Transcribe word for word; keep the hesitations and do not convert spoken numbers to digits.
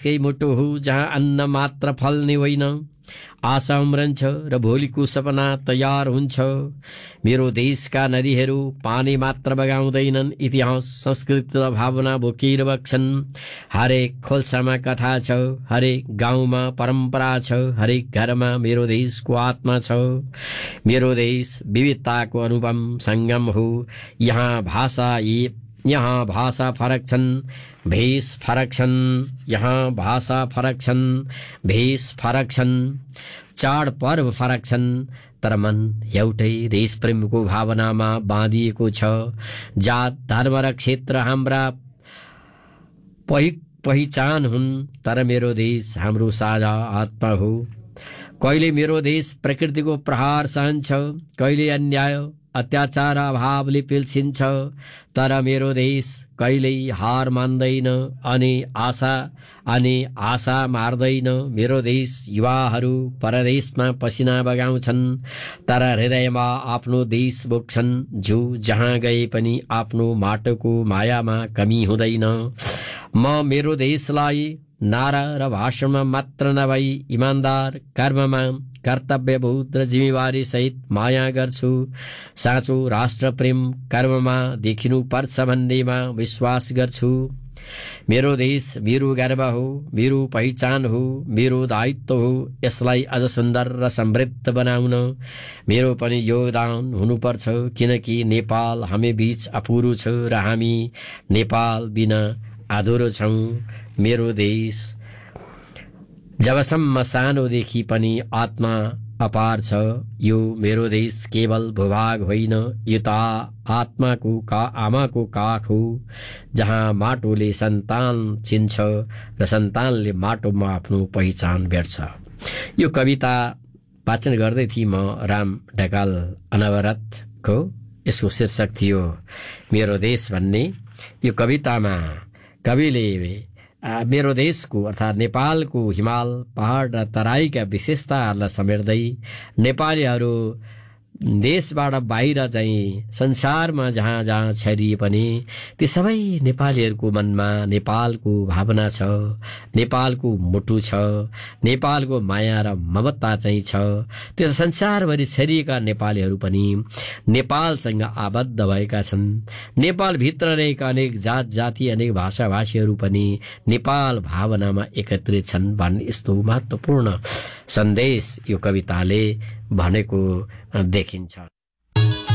देशकै मुटु हो जहाँ अन्न मात्र फल्ने होइन, आशा उम्रन्छ र भोलिको सपना तयार हुन्छ। मेरो देशका नदीहरू पानी मात्र बगाउँदैनन्, इतिहास संस्कृति र भावना बोकेर बग्छन्। हरेक खोल्सामा कथा छ, हरेक गाउँमा परम्परा छ, हरेक घरमा मेरो देशको आत्मा छ। मेरो देश विविधताको अनुपम संगम हो। यहाँ भाषा यहाँ भाषा फरक छन्, भेष फरक छन्। यहाँ भाषा फरक छन्, भेष फरक छन्। चाड पर्व फरक छन्, तर मन एउटै देश प्रेमको भावनामा बाँधिएको छ। जात धर्म र क्षेत्र हाम्रा पहिचान हुन्, तर मेरो देश हाम्रो साझा आत्मा हो। कहिले मेरो देश प्रकृतिको प्रहार सहन्छ, कहिले अन्याय अत्याचार अभावले पिल्सिन्छ, तर मेरो देश कहिल्यै हार मान्दैन अनि आशा अनि आशा मार्दैन। मेरो देश युवाहरू परदेशमा पसिना बगाउँछन्, तर हृदयमा आफ्नो देश बोक्छन्। जो जहाँ गए पनि आफ्नो माटोको मायामा कमी हुँदैन। म मेरो देशलाई नारा र भाषणमा मात्र नभई इमान्दार कर्ममा कर्तव्यबोध र जिम्मेवारी सहित माया गर्छु। साँचो राष्ट्र प्रेम कर्ममा देखिनु पर्छ भन्नेमा विश्वास गर्छु। मेरो देश मेरो गर्व हो, मेरो पहिचान हो, मेरो दायित्व हो। यसलाई अझ सुन्दर र समृद्ध बनाउन मेरो पनि योगदान हुनुपर्छ, किनकि नेपाल हामी बीच अपुरो छ र हामी नेपाल बिना अधुरो छौं। मेरो देश जबसम्म सानोदेखि पनि आत्मा अपार छ। यो मेरो देश केवल भूभाग होइन, यो त आत्माको का आमाको काख हो, जहाँ माटोले सन्तान चिन्छ र सन्तानले माटोमा आफ्नो पहिचान भेट्छ। यो कविता वाचन गर्दै थिएँ म राम ढकाल अनवरतको। यसको शीर्षक थियो मेरो देश भन्ने। यो कवितामा कविले मेरो देशको अर्थात् नेपालको हिमाल पहाड र तराईका विशेषताहरूलाई समेट्दै नेपालीहरू देशबाट बाहिर चाहिँ संसारमा जहाँ जहाँ छरिए पनि ती सबै नेपालीहरूको मनमा नेपालको भावना छ, नेपालको मुटु छ, नेपालको माया र ममता चाहिँ छ। त्यो संसारभरि छरिएका नेपालीहरू पनि नेपालसँग आबद्ध भएका छन्। नेपालभित्र रहेका अनेक जात जाति अनेक भाषा भाषीहरू पनि नेपाल भावनामा एकत्रित छन् भन्ने यस्तो महत्त्वपूर्ण सन्देश यो कविताले भनेको देखिन्छ।